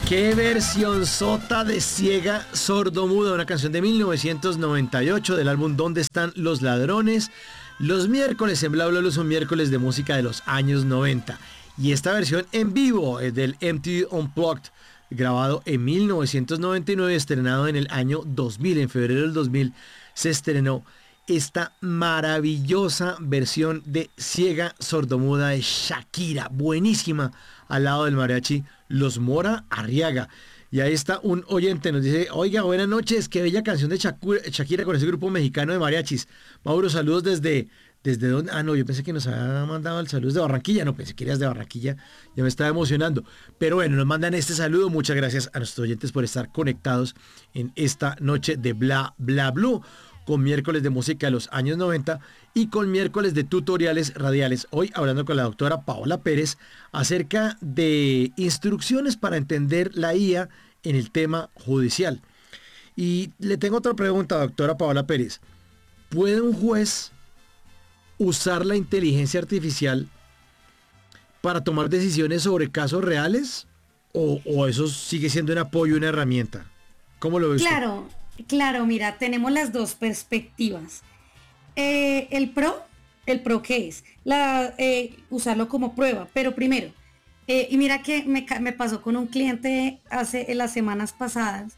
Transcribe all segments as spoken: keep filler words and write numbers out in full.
Qué versión sota de Ciega Sordomuda, una canción de mil novecientos noventa y ocho del álbum ¿Dónde están los ladrones? Los miércoles en Bla Bla Blue son miércoles de música de los años noventa. Y esta versión en vivo es del M T V Unplugged, grabado en mil novecientos noventa y nueve, estrenado en el año dos mil. En febrero del dos mil se estrenó esta maravillosa versión de Ciega Sordomuda de Shakira, buenísima, al lado del mariachi Los Mora Arriaga. Y ahí está un oyente, nos dice: oiga, buenas noches, qué bella canción de Shakira con ese grupo mexicano de mariachis. Mauro, saludos desde, ¿desde dónde? Ah, no, yo pensé que nos había mandado el saludo de Barranquilla, no, pensé que eras de Barranquilla, ya me estaba emocionando. Pero bueno, nos mandan este saludo, muchas gracias a nuestros oyentes por estar conectados en esta noche de Bla Bla Blue, con miércoles de música de los años noventa y con miércoles de tutoriales radiales. Hoy hablando con la doctora Paola Pérez acerca de instrucciones para entender la I A en el tema judicial. Y le tengo otra pregunta, doctora Paola Pérez. ¿Puede un juez usar la inteligencia artificial para tomar decisiones sobre casos reales? ¿O, o eso sigue siendo un apoyo, una herramienta? ¿Cómo lo ve usted? Claro, claro, mira, tenemos las dos perspectivas. Eh, el pro, ¿el pro qué es? La, eh, usarlo como prueba, pero primero, eh, y mira que me, me pasó con un cliente hace en las semanas pasadas,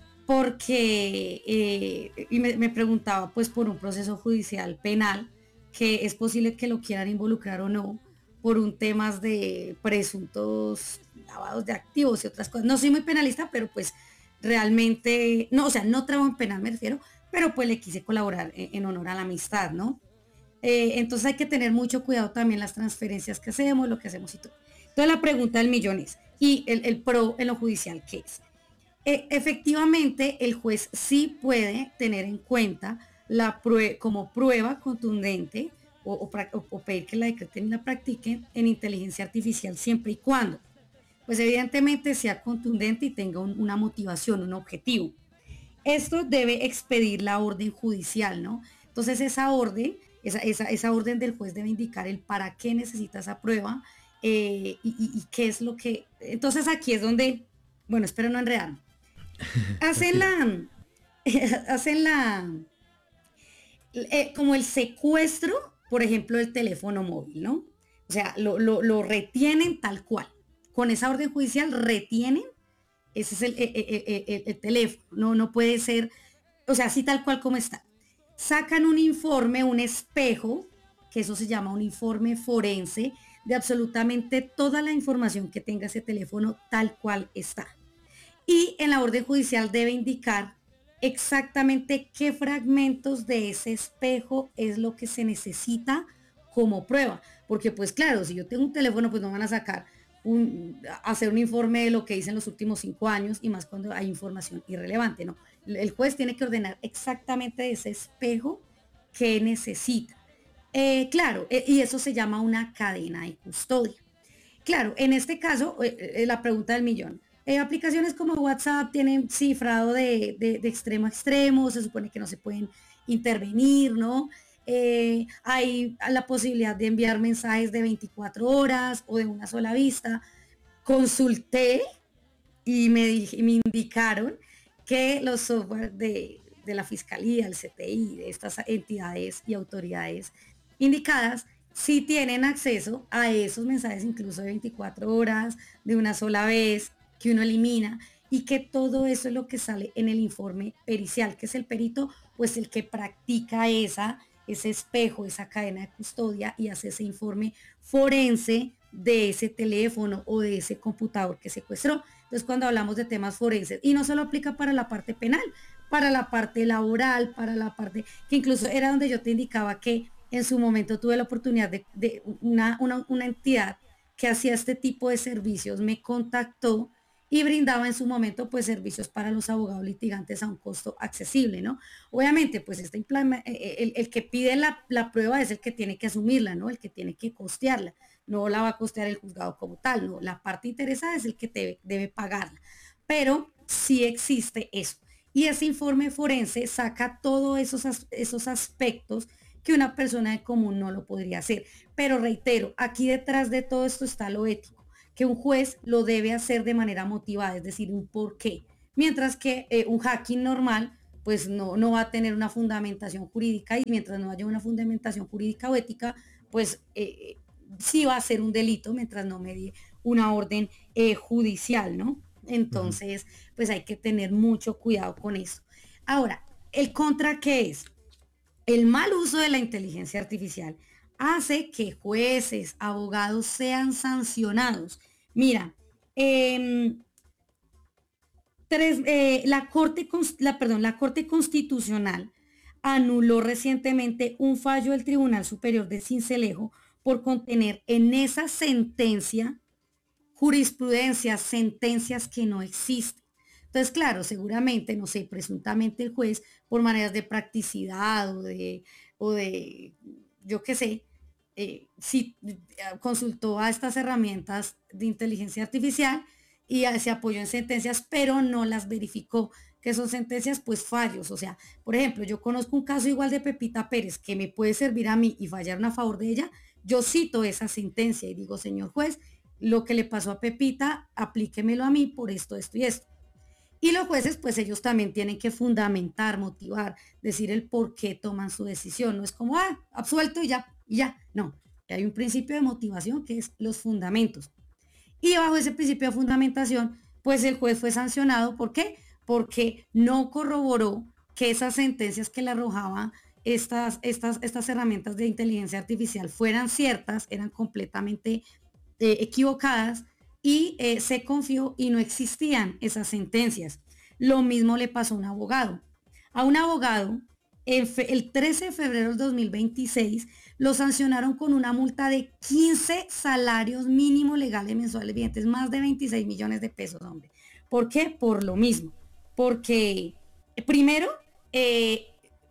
porque eh, y me, me preguntaba pues por un proceso judicial penal, que es posible que lo quieran involucrar o no, por un temas de presuntos lavados de activos y otras cosas. No soy muy penalista, pero pues realmente, no, o sea, no trabajo en penal, me refiero, pero pues le quise colaborar en, en honor a la amistad, ¿no? Eh, entonces hay que tener mucho cuidado también las transferencias que hacemos, lo que hacemos y todo. Entonces la pregunta del millón es, ¿y el, el pro en lo judicial qué es? Eh, efectivamente, el juez sí puede tener en cuenta la prue como prueba contundente o, o, o, o pedir que la decreten y la practiquen en inteligencia artificial siempre y cuando, pues evidentemente sea contundente y tenga un, una motivación, un objetivo. Esto debe expedir la orden judicial, ¿no? Entonces esa orden, esa, esa, esa orden del juez debe indicar el para qué necesita esa prueba eh, y, y, y qué es lo que... Entonces aquí es donde, bueno, espero no enredarme. Hacen la... hacen la... Eh, como el secuestro, por ejemplo, del teléfono móvil, ¿no? O sea, lo, lo, lo retienen tal cual. Con esa orden judicial retienen, ese es el, el, el, el, el teléfono, no, no puede ser, o sea, así tal cual como está. Sacan un informe, un espejo, que eso se llama un informe forense, de absolutamente toda la información que tenga ese teléfono tal cual está. Y en la orden judicial debe indicar exactamente qué fragmentos de ese espejo es lo que se necesita como prueba. Porque pues claro, si yo tengo un teléfono, pues no van a sacar Un, hacer un informe de lo que hice en los últimos cinco años y más cuando hay información irrelevante, ¿no? El juez tiene que ordenar exactamente ese espejo que necesita. Eh, claro, eh, y eso se llama una cadena de custodia. Claro, en este caso, eh, eh, la pregunta del millón. Eh, aplicaciones como WhatsApp tienen cifrado de, de, de extremo a extremo, se supone que no se pueden intervenir, ¿no? Eh, hay la posibilidad de enviar mensajes de veinticuatro horas o de una sola vista. Consulté y me, y me indicaron que los software de, de la Fiscalía, el C T I, de estas entidades y autoridades indicadas, sí tienen acceso a esos mensajes incluso de veinticuatro horas, de una sola vez, que uno elimina, y que todo eso es lo que sale en el informe pericial, que es el perito, pues el que practica esa ese espejo, esa cadena de custodia y hace ese informe forense de ese teléfono o de ese computador que secuestró. Entonces cuando hablamos de temas forenses, y no solo aplica para la parte penal, para la parte laboral, para la parte, que incluso era donde yo te indicaba que en su momento tuve la oportunidad de, de una, una, una entidad que hacía este tipo de servicios, me contactó y brindaba en su momento pues servicios para los abogados litigantes a un costo accesible, ¿no? Obviamente pues este el, el que pide la, la prueba es el que tiene que asumirla, ¿no? El que tiene que costearla, no la va a costear el juzgado como tal, ¿no? La parte interesada es el que debe, debe pagarla, pero sí existe eso. Y ese informe forense saca todos esos, esos aspectos que una persona de común no lo podría hacer. Pero reitero, aquí detrás de todo esto está lo ético, que un juez lo debe hacer de manera motivada, es decir, un por qué. Mientras que eh, un hacking normal, pues no, no va a tener una fundamentación jurídica y mientras no haya una fundamentación jurídica o ética, pues eh, sí va a ser un delito mientras no medie una orden eh, judicial, ¿no? Ujú. Entonces, pues hay que tener mucho cuidado con eso. Ahora, ¿el contra qué es? El mal uso de la inteligencia artificial hace que jueces, abogados sean sancionados. Mira, eh, tres, eh, la, Corte, la, perdón, la Corte Constitucional anuló recientemente un fallo del Tribunal Superior de Sincelejo por contener en esa sentencia jurisprudencias, sentencias que no existen. Entonces, claro, seguramente, no sé, presuntamente el juez, por maneras de practicidad o de, o de yo qué sé, eh, si eh, consultó a estas herramientas de inteligencia artificial y a, se apoyó en sentencias, pero no las verificó, que son sentencias, pues fallos. O sea, por ejemplo, yo conozco un caso igual de Pepita Pérez que me puede servir a mí y fallaron a favor de ella. Yo cito esa sentencia y digo, señor juez, lo que le pasó a Pepita, aplíquemelo a mí por esto, esto y esto. Y los jueces, pues ellos también tienen que fundamentar, motivar, decir el por qué toman su decisión. No es como, ah, absuelto y ya, y ya. No, hay un principio de motivación que es los fundamentos. Y bajo ese principio de fundamentación, pues el juez fue sancionado. ¿Por qué? Porque no corroboró que esas sentencias que le arrojaba estas, estas, estas herramientas de inteligencia artificial fueran ciertas, eran completamente eh, equivocadas y eh, se confió y no existían esas sentencias. Lo mismo le pasó a un abogado. A un abogado, el, el trece de febrero del dos mil veintiséis, lo sancionaron con una multa de quince salarios mínimos legales mensuales vigentes, más de veintiséis millones de pesos, hombre. ¿Por qué? Por lo mismo. Porque primero eh,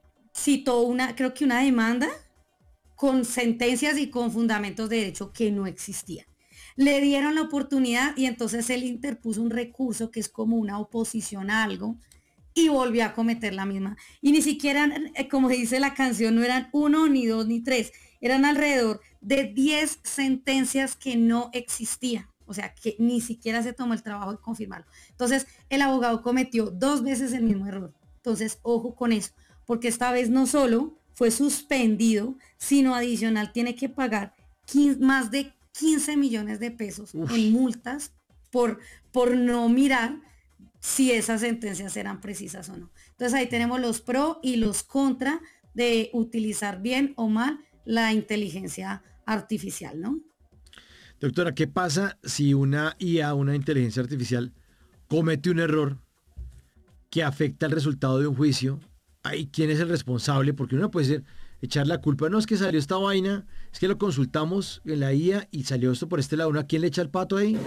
citó una, creo que una demanda con sentencias y con fundamentos de derecho que no existían. Le dieron la oportunidad y entonces él interpuso un recurso que es como una oposición a algo y volvió a cometer la misma. Y ni siquiera, eh, como dice la canción, no eran uno, ni dos, ni tres, eran alrededor de diez sentencias que no existían. O sea, que ni siquiera se tomó el trabajo de confirmarlo. Entonces, el abogado cometió dos veces el mismo error. Entonces, ojo con eso, porque esta vez no solo fue suspendido, sino adicional tiene que pagar quince, más de quince millones de pesos Uf. en multas por, por no mirar si esas sentencias eran precisas o no. Entonces ahí tenemos los pro y los contra de utilizar bien o mal la inteligencia artificial, ¿no? Doctora, ¿qué pasa si una I A, una inteligencia artificial, comete un error que afecta el resultado de un juicio? Ahí, ¿quién es el responsable? Porque uno puede ser, echar la culpa. No, es que salió esta vaina, es que lo consultamos en la I A y salió esto por este lado. ¿Uno a quién le echa el pato ahí?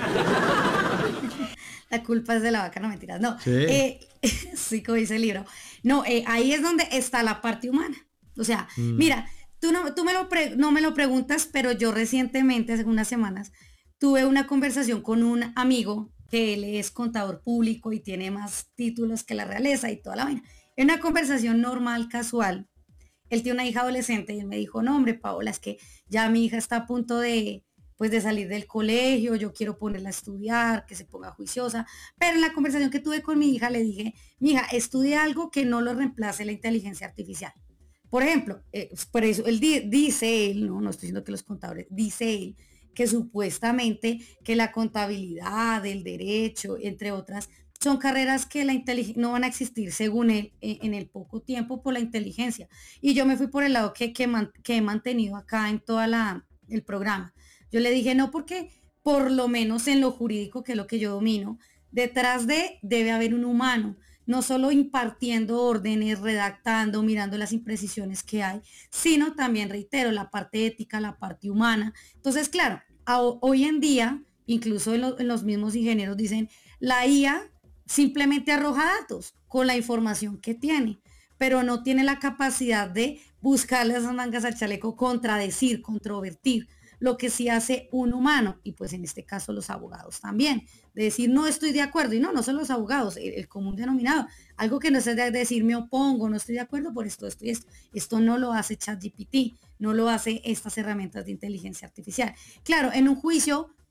La culpa es de la vaca, no mentiras, no. Sí. Eh, sí, como dice el libro. No, eh, ahí es donde está la parte humana. O sea, Mm. mira, tú, no, tú me lo pre- no me lo preguntas, pero yo recientemente, hace unas semanas, tuve una conversación con un amigo que él es contador público y tiene más títulos que la realeza y toda la vaina. En una conversación normal, casual, él tiene una hija adolescente y él me dijo, no, hombre, Paola, es que ya mi hija está a punto de, pues, de salir del colegio, yo quiero ponerla a estudiar, que se ponga juiciosa. Pero en la conversación que tuve con mi hija le dije, mi hija, estudia algo que no lo reemplace la inteligencia artificial. Por ejemplo, eh, por eso él di- dice él, no, no estoy diciendo que los contadores, dice él que supuestamente que la contabilidad, el derecho, entre otras, son carreras que la no van a existir según él en, en el poco tiempo por la inteligencia. Y yo me fui por el lado que, que, man, que he mantenido acá en toda la el programa. Yo le dije, no, porque por lo menos en lo jurídico, que es lo que yo domino, detrás de debe haber un humano, no solo impartiendo órdenes, redactando, mirando las imprecisiones que hay, sino también, reitero, la parte ética, la parte humana. Entonces, claro, a, hoy en día, incluso en, lo, en los mismos ingenieros dicen, la I A simplemente arroja datos con la información que tiene, pero no tiene la capacidad de buscarle esas mangas al chaleco, contradecir, controvertir, lo que sí hace un humano, y pues en este caso los abogados también, de decir no estoy de acuerdo, y no, no son los abogados, el, el común denominado, algo que no es de decir me opongo, no estoy de acuerdo por esto, esto y esto, esto no lo hace ChatGPT, no lo hace estas herramientas de inteligencia artificial. Claro, en un juicio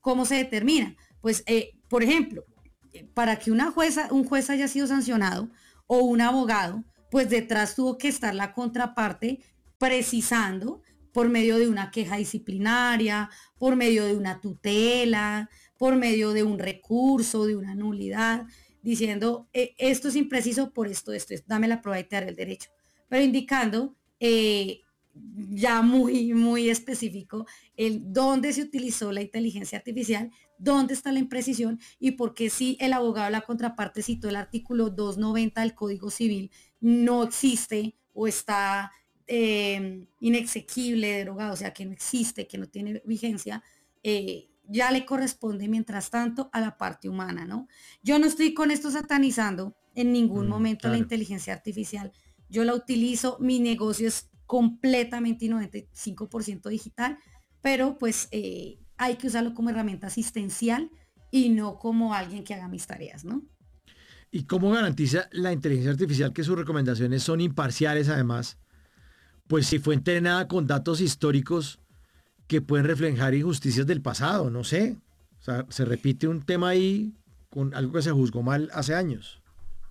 ¿cómo se determina? Pues, eh, por ejemplo, para que una jueza, un juez haya sido sancionado o un abogado, pues detrás tuvo que estar la contraparte precisando por medio de una queja disciplinaria, por medio de una tutela, por medio de un recurso, de una nulidad, diciendo eh, esto es impreciso por esto, esto, esto, dame la prueba y te daré el derecho. Pero indicando eh, ya muy, muy específico el dónde se utilizó la inteligencia artificial, dónde está la imprecisión y por qué si el abogado de la contraparte citó el artículo doscientos noventa del Código Civil, no existe o está eh, inexequible, derogado, o sea, que no existe, que no tiene vigencia, eh, ya le corresponde mientras tanto a la parte humana, ¿no? Yo no estoy con esto satanizando en ningún Mm, momento la claro. inteligencia artificial. Yo la utilizo, mi negocio es completamente y noventa y cinco por ciento digital, pero pues eh, hay que usarlo como herramienta asistencial y no como alguien que haga mis tareas, ¿no? ¿Y cómo garantiza la inteligencia artificial que sus recomendaciones son imparciales además? Pues si fue entrenada con datos históricos que pueden reflejar injusticias del pasado, no sé. O sea, se repite un tema ahí con algo que se juzgó mal hace años.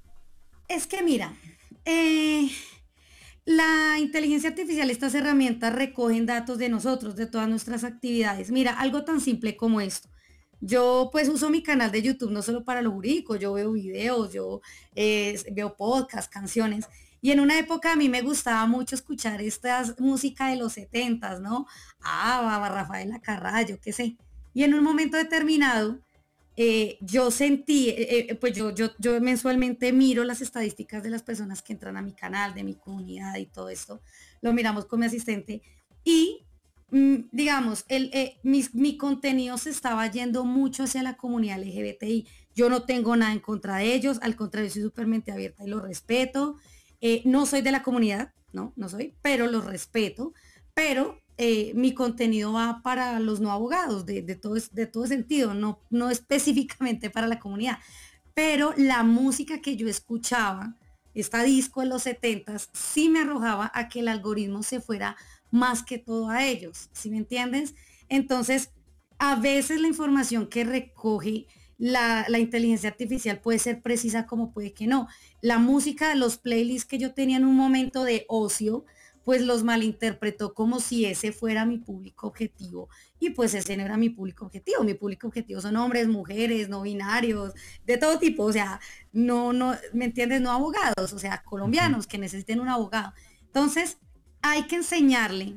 Es que mira, eh, la inteligencia artificial, estas herramientas recogen datos de nosotros, de todas nuestras actividades. Mira, algo tan simple como esto. Yo pues uso mi canal de YouTube no solo para lo jurídico, yo veo videos, yo eh, veo podcasts, canciones. Y en una época a mí me gustaba mucho escuchar esta música de los setentas, ¿no? Ah, Rafael Acarrá, yo qué sé. Y en un momento determinado eh, yo sentí, eh, eh, pues yo, yo, yo mensualmente miro las estadísticas de las personas que entran a mi canal, de mi comunidad y todo esto, lo miramos con mi asistente y mm, digamos, el, eh, mi, mi contenido se estaba yendo mucho hacia la comunidad L G B T I. Yo no tengo nada en contra de ellos, al contrario, soy súper abierta y los respeto. Eh, no soy de la comunidad, no, no soy, pero los respeto, pero eh, mi contenido va para los no abogados, de, de, todo, de todo sentido, no, no específicamente para la comunidad. Pero la música que yo escuchaba, esta disco de los setentas, sí me arrojaba a que el algoritmo se fuera más que todo a ellos, ¿sí me entiendes? Entonces, a veces la información que recoge la, la inteligencia artificial puede ser precisa como puede que no. La música de los playlists que yo tenía en un momento de ocio, pues los malinterpretó como si ese fuera mi público objetivo y pues ese no era mi público objetivo. Mi público objetivo son hombres, mujeres, no binarios, de todo tipo, o sea, no, no, ¿me entiendes? No abogados, o sea, Ujú. colombianos que necesiten un abogado. Entonces, hay que enseñarle,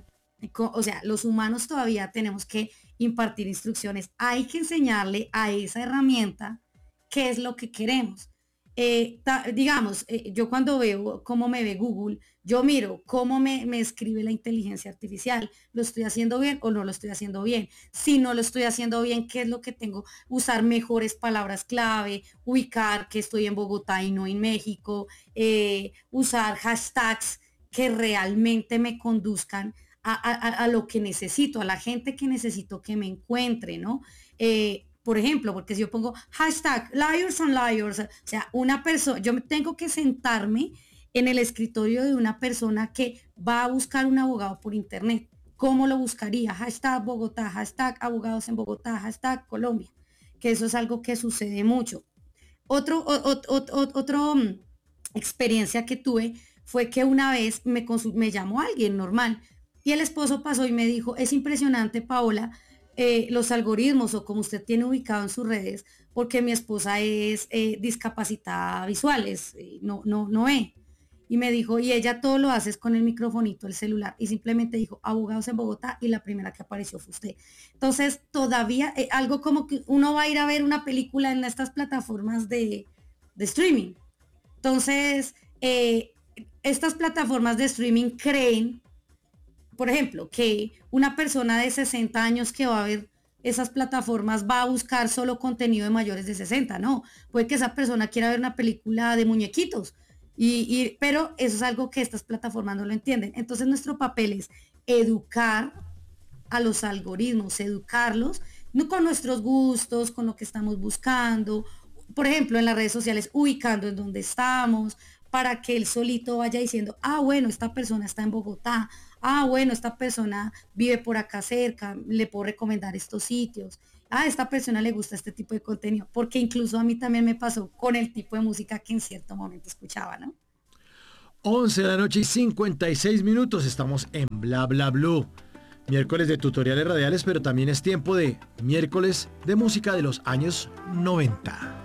o sea, los humanos todavía tenemos que impartir instrucciones, hay que enseñarle a esa herramienta qué es lo que queremos. Eh, ta, digamos, eh, yo cuando veo cómo me ve Google, yo miro cómo me, me escribe la inteligencia artificial, ¿lo estoy haciendo bien o no lo estoy haciendo bien? Si no lo estoy haciendo bien, ¿qué es lo que tengo? Usar mejores palabras clave, ubicar que estoy en Bogotá y no en México, eh, usar hashtags que realmente me conduzcan a, a, a, lo que necesito, a la gente que necesito que me encuentre, ¿no? Eh, por ejemplo, porque si yo pongo hashtag liars on liars, o sea, una persona, yo tengo que sentarme en el escritorio de una persona que va a buscar un abogado por internet. ¿Cómo lo buscaría? Hashtag Bogotá, hashtag abogados en Bogotá, hashtag Colombia, que eso es algo que sucede mucho. Otro, o, o, o, otro um, experiencia que tuve fue que una vez me, me llamó alguien normal y el esposo pasó y me dijo, es impresionante, Paola, eh, los algoritmos o como usted tiene ubicado en sus redes, porque mi esposa es eh, discapacitada visual, es, eh, no, no, no ve. Y me dijo, y ella todo lo hace con el microfonito, el celular, y simplemente dijo, abogados en Bogotá, y la primera que apareció fue usted. Entonces, todavía, eh, algo como que uno va a ir a ver una película en estas plataformas de, de streaming. Entonces, eh, estas plataformas de streaming creen, por ejemplo, que una persona de sesenta años que va a ver esas plataformas va a buscar solo contenido de mayores de sesenta, no, puede que esa persona quiera ver una película de muñequitos, y, y, pero eso es algo que estas plataformas no lo entienden. Entonces nuestro papel es educar a los algoritmos, educarlos, no con nuestros gustos, con lo que estamos buscando, por ejemplo, en las redes sociales, ubicando en dónde estamos, para que él solito vaya diciendo, ah, bueno, esta persona está en Bogotá, ah, bueno, esta persona vive por acá cerca, le puedo recomendar estos sitios. ah, a esta persona le gusta este tipo de contenido, porque incluso a mí también me pasó con el tipo de música que en cierto momento escuchaba, ¿no? once de la noche y cincuenta y seis minutos, estamos en Bla Bla Blue. Miércoles de tutoriales radiales, pero también es tiempo de miércoles de música de los años noventa.